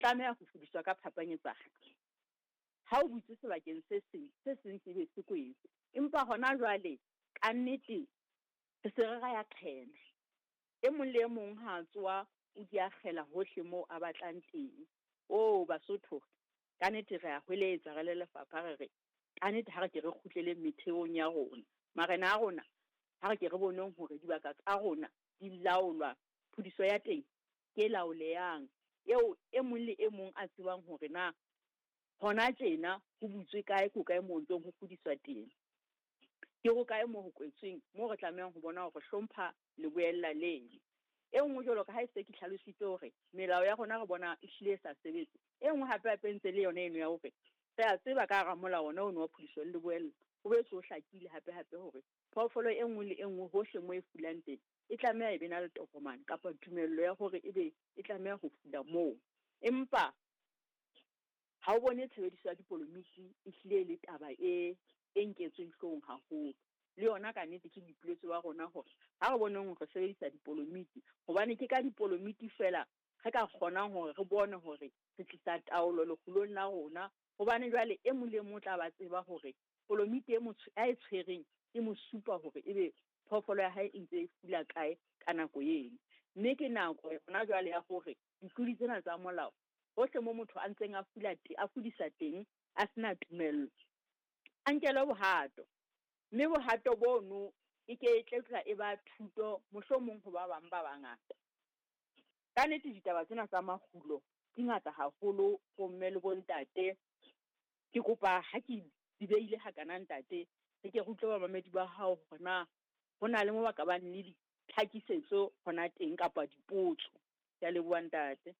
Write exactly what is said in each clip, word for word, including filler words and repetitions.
tlameha ho fudiswa ka phapanyetsano. Ha o butse sebakeng se seng se seng se be se kwetse, empa hona jwale ka nnete se se re ra ya qhena. E mong le e mong ha tsoa o di akgela hohle moo a batlang teng. Oh Basotho ka nnete re a hweletsa re le lefapha re re ka nnete ha re ke re kgutlele metheong ya rona. Marena a rona ha re ke re boneng hore dibaka tsa rona di laolwa, phudiso ya teng ke laolehang, eo e mong le e mong a tsebang hore na hona tjena ho butswe kae ko kae moo ntong ho fudiswa teng. Ke ho kae moo ho kwetsweng moo re tlamehang ho bona hore hlompha le boella leng. E nngwe jwalo ka ha e se ke hlalositse hore melao ya rona re bona e hlile sa sebetse. E nngwe hape hape ntse le yona eno ya hore re a tseba ka hara molao ona ono wa phudiso le boella, ho be so hlakile hape hape hore phoofolo e nngwe le e nngwe hohle moo e fulang teng e tlameha e be na le tokomane kapa tumello ya hore ebe e tlameha ho fula moo. Empa ha o bone tshebediso ya dipolomiki e hlile le taba e e nketsweng hloohong haholo. Le yona ka nnete ke boipiletso wa rona hore ha re boneng hore sebedisa dipolomiki, hobane ke ka dipolomiki fela re ka kgonang hore re bone hore re tlisa taolo lekgulong la rona, hobane jwale e mong le mong tla ba tseba hore polomiki e motho a e tshwereng e mo supa hore ebe phoofolo ya hae e ntse e fula kae ka nako eno. Mme ke nako hona jwale ya hore ditlodi tsena tsa molao hohle mo motho a ntseng a fula a fudisa teng a sena tumello, a nkele bohato. Mme bohato bono e ke tletla e ba thuto mohlomong ho ba bang ba bangata. Ka nnete ditaba tsena tsa makgulo di ngata haholo ho mme le bontate. Ke kopa ha ke di beile hakana ntate, re ke rutle bamamedi ba hao hore na ho na le mo ba ka bang le ditlhakisetso hona teng kapa dipotso. Ke a leboha ntate.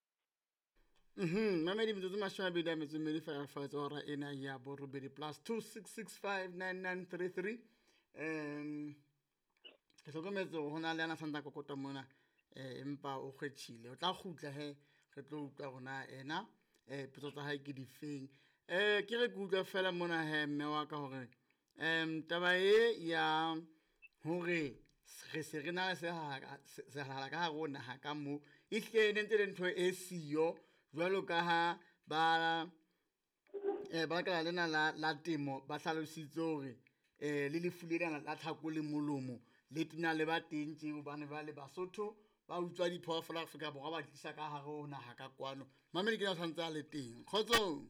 Mhm, mamedi metsotso mashome a bedi a metso e mmedi farafatsa hora ena ya borobedi plus two six six five nine nine three three. Um, ke hlokometse ho na le ana santa kokota mona, eh, empa o kgethile. O tla kgutla he, re tlo utlwa rona ena, eh, potso tsa hae ke di feng. Eh, ke re ke utlwa fela mona he mme wa ka hore, um, taba e ya hore re se re na le sehala ka hare ho naha ka moo, e hlene ntse le ntho e siyo, jwalo ka ha ba eh ba ka lena la la temo ba hlalositse hore eh le lefu lena la tlhako le molomo le tena le ba teng tse hobane ba le Basotho ba utswa diphoofolo Afrika Borwa ba tlisa ka hare ho naha ka kwano. Mamedi ke na tshwantse a le teng. Khotso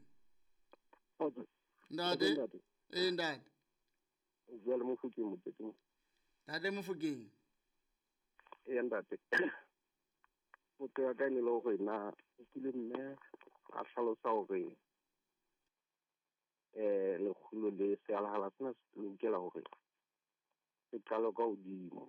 ntate eh ntate jwale mo futseng mo teteng ntate mo fukeng e ntate o tla ka le lo rena ke le mme a hlalosa hore eh le khulo le se ala hala tsena se lokela hore se qalo ka hodimo.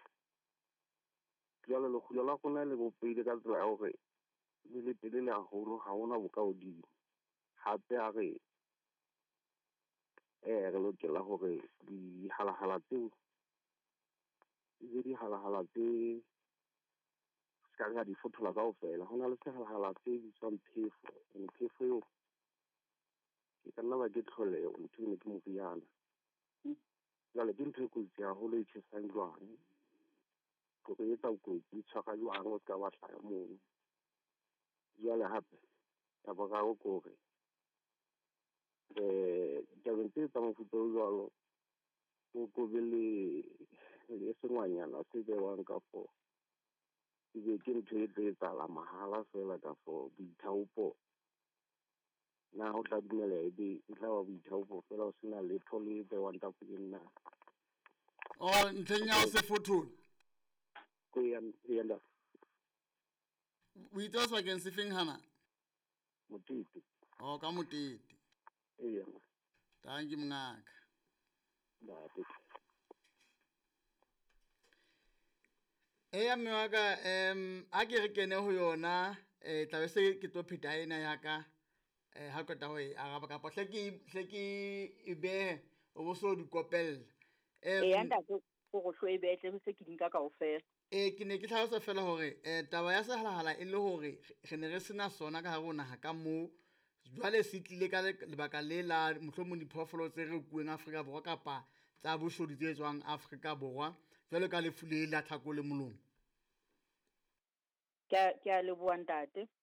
Jwale le khulo la rona le bopeile ka tsela ya hore le le telele haholo ha hona boka hodimo. Hape a re eh re lokela hore di halahala tseo di di halahala tse ska ga di fotola kaofela. Hona le se halahala tse di tswang phefo, e phefo eo ke ka nna ba ke tlholeo ntho ne ke mo riana. Jwale ke ntho e kotsi haholo e tshesang jwang go re etsa kotsi tshwaka jwang o ska ba hlaya moo. Jwale hape ya boraro kore eh tabeng tse tsa mofuta o jwalo o go be le le sengwanyana se bewang ka fo e be ke ntho e tse tsala mahala fela ka fo boithaopo. Na ho tla dumela e be e tla ba boithaopo fela o sena letho le bewang ka pele na o ntleng ya se fothole ko ya ya nda o itse sa ke se feng hana motete o ka motete e ya tangi mngaka ba te e ya mme wa ka em a ke re kene ho yona eh tla be se ke tlo pheta ena ya ka eh ha kota ho e araba ka pa hle ke hle ke e be o bo so di kopella e ya nda go go hlo e betle se ke dinka kaofela. Eh ke ne ke tlhalosa fela hore eh taba ya sehalala e le hore re ne re sena sona ka hare ho naha ka moo, jwale se tlile ka lebaka le la mohlomong diphoofolo tse re kueng Afrika Borwa kapa tsa boshodi tse tswang Afrika Borwa jwale ka lefu le la tlhako le molomo. Ke ke a leboha ntate.